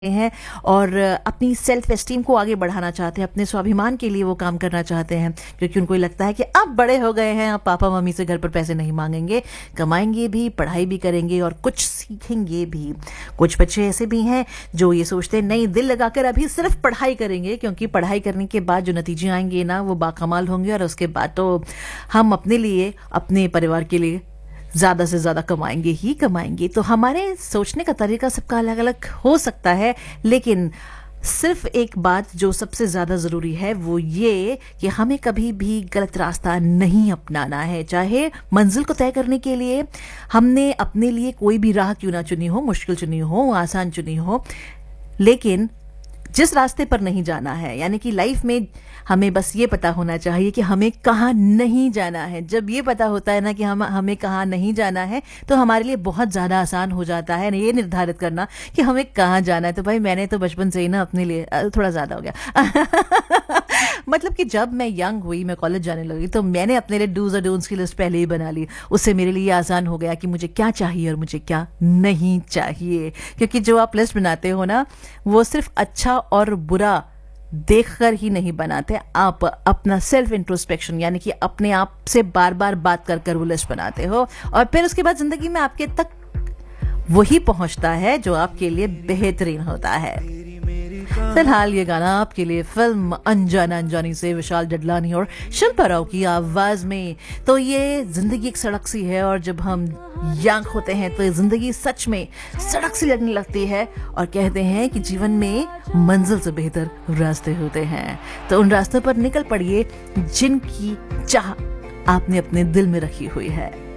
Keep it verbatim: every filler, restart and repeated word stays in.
हैं और अपनी सेल्फ एस्टीम को आगे बढ़ाना चाहते हैं, अपने स्वाभिमान के लिए वो काम करना चाहते हैं, क्योंकि उनको लगता है कि अब बड़े हो गए हैं, अब पापा मम्मी से घर पर पैसे नहीं मांगेंगे, कमाएंगे भी, पढ़ाई भी करेंगे और कुछ सीखेंगे भी। कुछ बच्चे ऐसे भी हैं जो ये सोचते हैं नहीं, दिल लगाकर अभी सिर्फ पढ़ाई करेंगे, क्योंकि पढ़ाई करने के बाद जो नतीजे आएंगे ना वो बाकमाल होंगे और उसके बाद तो हम अपने लिए, अपने परिवार के लिए ज्यादा से ज्यादा कमाएंगे ही कमाएंगे। तो हमारे सोचने का तरीका सबका अलग अलग हो सकता है, लेकिन सिर्फ एक बात जो सबसे ज्यादा जरूरी है वो ये कि हमें कभी भी गलत रास्ता नहीं अपनाना है। चाहे मंजिल को तय करने के लिए हमने अपने लिए कोई भी राह क्यों ना चुनी हो, मुश्किल चुनी हो, आसान चुनी हो, लेकिन जिस रास्ते पर नहीं जाना है, यानी कि लाइफ में हमें बस ये पता होना चाहिए कि हमें कहाँ नहीं जाना है। जब ये पता होता है ना कि हम हमें कहाँ नहीं जाना है, तो हमारे लिए बहुत ज्यादा आसान हो जाता है ये निर्धारित करना कि हमें कहाँ जाना है। तो भाई मैंने तो बचपन से ही ना अपने लिए, थोड़ा ज्यादा हो गया मतलब कि जब मैं यंग हुई, मैं कॉलेज जाने लगी, तो मैंने अपने लिए डूज और डोंट्स की लिस्ट पहले ही बना ली। उससे मेरे लिए आसान हो गया कि मुझे क्या चाहिए और मुझे क्या नहीं चाहिए, क्योंकि जो आप लिस्ट बनाते हो ना वो सिर्फ अच्छा और बुरा देखकर ही नहीं बनाते, आप अपना सेल्फ इंट्रोस्पेक्शन यानी कि अपने आप से बार बार बात कर कर वो लिस्ट बनाते हो, और फिर उसके बाद जिंदगी में आपके तक वही पहुंचता है जो आपके लिए बेहतरीन होता है। फिलहाल ये गाना आपके लिए फिल्म अनजाना अनजानी से विशाल डडलानी और शिल्पा राव की आवाज में। तो ये जिंदगी एक सड़क सी है, और जब हम यंग होते हैं तो जिंदगी सच में सड़क सी लगने लगती है, और कहते हैं कि जीवन में मंजिल से बेहतर रास्ते होते हैं। तो उन रास्तों पर निकल पड़िए जिनकी चाह आपने अपने दिल में रखी हुई है।